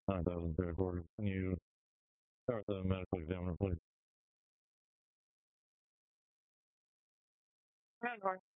9,000 to a quarter. Can you start the medical examiner, please?